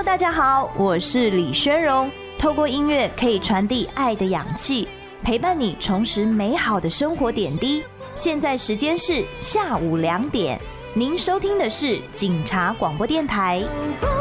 Hello， 大家好，我是李宣荣。透过音乐可以传递爱的氧气，陪伴你重拾美好的生活点滴。现在时间是下午2点，您收听的是警察广播电台。